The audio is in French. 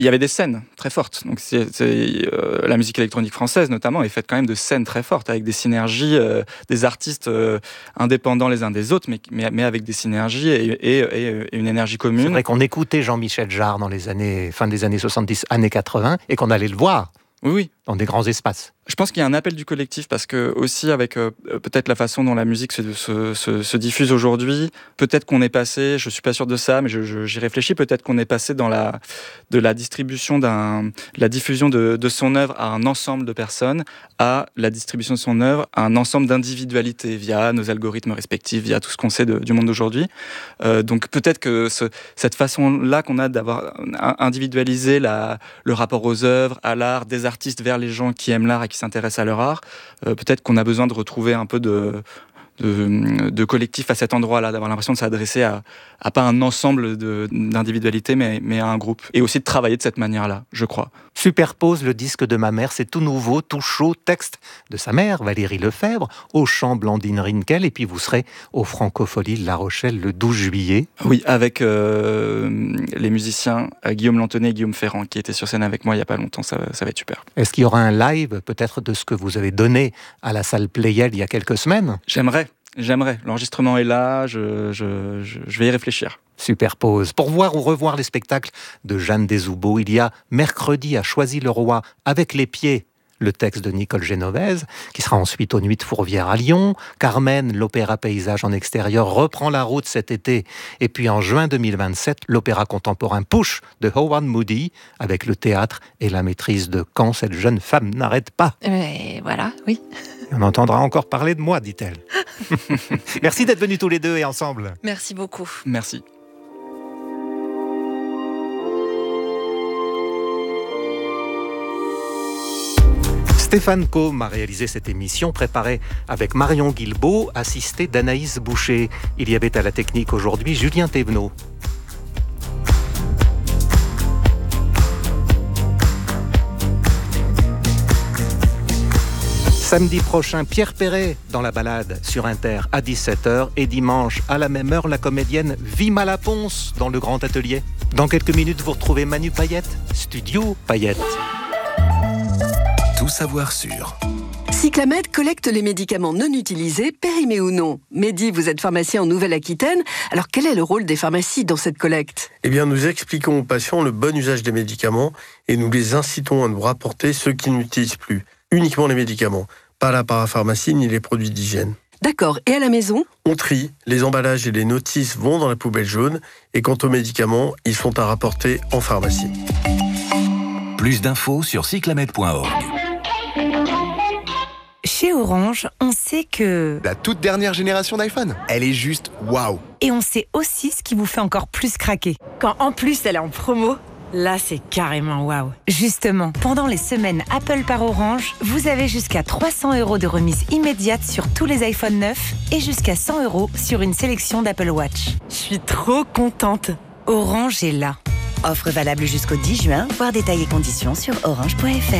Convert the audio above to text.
il y avait des scènes très fortes. Donc la musique électronique française, notamment, est faite quand même de scènes très fortes, avec des synergies, des artistes indépendants les uns des autres, mais avec des synergies et une énergie commune. C'est vrai qu'on écoutait Jean-Michel Jarre dans fin des années 70, années 80, et qu'on allait le voir. Oui. Dans des grands espaces. Je pense qu'il y a un appel du collectif parce que aussi avec peut-être la façon dont la musique se diffuse aujourd'hui, peut-être qu'on est passé, je suis pas sûr de ça, mais j'y réfléchis, peut-être qu'on est passé de la distribution la diffusion de son œuvre à un ensemble de personnes à la distribution de son œuvre à un ensemble d'individualités via nos algorithmes respectifs, via tout ce qu'on sait du monde d'aujourd'hui. Donc peut-être que cette façon-là qu'on a d'avoir individualisé le rapport aux œuvres, à l'art, des artistes vers les gens qui aiment l'art et qui s'intéressent à leur art, peut-être qu'on a besoin de retrouver un peu de collectif à cet endroit-là, d'avoir l'impression de s'adresser à pas un ensemble d'individualités, mais à un groupe. Et aussi de travailler de cette manière-là, je crois. Superpose le disque de ma mère, c'est tout nouveau, tout chaud, texte de sa mère, Valérie Lefebvre, au chant Blandine Rinkel, et puis vous serez au Francofolie de La Rochelle le 12 juillet. Oui, avec les musiciens Guillaume Lantonnet et Guillaume Ferrand, qui étaient sur scène avec moi il n'y a pas longtemps, ça va être super. Est-ce qu'il y aura un live, peut-être, de ce que vous avez donné à la salle Playel il y a quelques semaines ? J'aimerais. L'enregistrement est là, je vais y réfléchir. Superpose. Pour voir ou revoir les spectacles de Jeanne Desoubeaux, il y a mercredi à Choisy-le-Roi, Avec les pieds, le texte de Nicole Genovese, qui sera ensuite aux Nuits de Fourvière à Lyon. Carmen, l'opéra paysage en extérieur, reprend la route cet été. Et puis en juin 2027, l'opéra contemporain Push de Howard Moody, avec le théâtre et la maîtrise de Quand cette jeune femme n'arrête pas. Et voilà, oui. On entendra encore parler de moi, dit-elle. Merci d'être venus tous les deux et ensemble. Merci beaucoup. Merci. Stéphane Combe a réalisé cette émission préparée avec Marion Guilbault, assistée d'Anaïs Boucher. Il y avait à la technique aujourd'hui Julien Thévenot. Samedi prochain, Pierre Perret dans La Balade sur Inter à 17h et dimanche à la même heure, la comédienne Vima Laponce dans le Grand Atelier. Dans quelques minutes, vous retrouvez Manu Payette, Studio Payette. Tout savoir sur... Cyclamed collecte les médicaments non utilisés, périmés ou non. Mehdi, vous êtes pharmacien en Nouvelle-Aquitaine. Alors quel est le rôle des pharmacies dans cette collecte ? Eh bien, nous expliquons aux patients le bon usage des médicaments et nous les incitons à nous rapporter ceux qui n'utilisent plus. Uniquement les médicaments, pas la parapharmacie ni les produits d'hygiène. D'accord, et à la maison ? On trie, les emballages et les notices vont dans la poubelle jaune et quant aux médicaments, ils sont à rapporter en pharmacie. Plus d'infos sur cyclamed.org. Chez Orange, on sait que... La toute dernière génération d'iPhone, elle est juste waouh. Et on sait aussi ce qui vous fait encore plus craquer. Quand en plus elle est en promo, là c'est carrément waouh. Justement, pendant les semaines Apple par Orange, vous avez jusqu'à 300 € de remise immédiate sur tous les iPhone 9 et jusqu'à 100 € sur une sélection d'Apple Watch. Je suis trop contente. Orange est là. Offre valable jusqu'au 10 juin, voir détails et conditions sur orange.fr.